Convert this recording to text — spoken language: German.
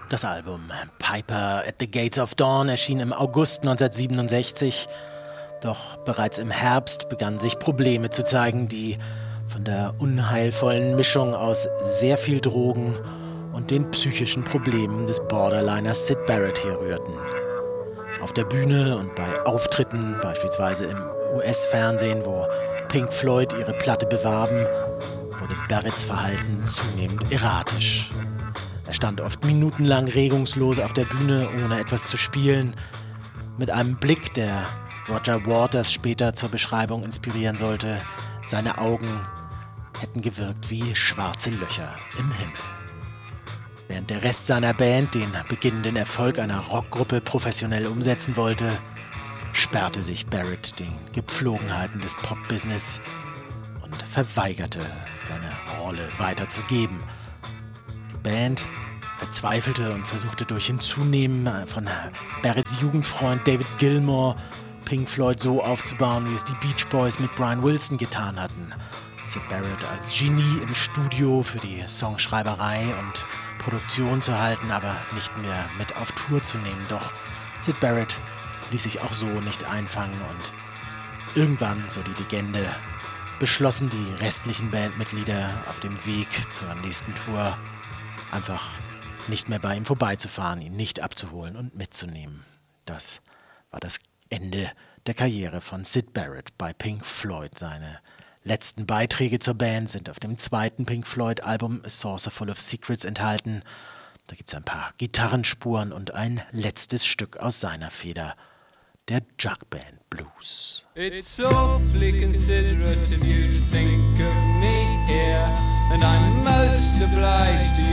Das Album Piper at the Gates of Dawn erschien im August 1967. Doch bereits im Herbst begannen sich Probleme zu zeigen, die von der unheilvollen Mischung aus sehr viel Drogen und den psychischen Problemen des Borderliners Syd Barrett herrührten. Auf der Bühne und bei Auftritten, beispielsweise im US-Fernsehen, wo Pink Floyd ihre Platte bewarben, wurde Barretts Verhalten zunehmend erratisch. Er stand oft minutenlang regungslos auf der Bühne, ohne etwas zu spielen, mit einem Blick, der Roger Waters später zur Beschreibung inspirieren sollte. Seine Augen hätten gewirkt wie schwarze Löcher im Himmel. Während der Rest seiner Band den beginnenden Erfolg einer Rockgruppe professionell umsetzen wollte, sperrte sich Barrett den Gepflogenheiten des Pop-Business und verweigerte, seine Rolle weiterzugeben. Die Band verzweifelte und versuchte durch Hinzunehmen von Barretts Jugendfreund David Gilmour Pink Floyd so aufzubauen, wie es die Beach Boys mit Brian Wilson getan hatten. Syd Barrett als Genie im Studio für die Songschreiberei und Produktion zu halten, aber nicht mehr mit auf Tour zu nehmen. Doch Syd Barrett ließ sich auch so nicht einfangen und irgendwann, so die Legende, beschlossen die restlichen Bandmitglieder auf dem Weg zur nächsten Tour einfach nicht mehr bei ihm vorbeizufahren, ihn nicht abzuholen und mitzunehmen. Das war das Ende der Karriere von Syd Barrett bei Pink Floyd. Seine letzten Beiträge zur Band sind auf dem zweiten Pink Floyd-Album A Saucer Full of Secrets enthalten. Da gibt es ein paar Gitarrenspuren und ein letztes Stück aus seiner Feder, der Jugband Blues. It's awfully considerate of you to think of me here, and I'm most obliged to you.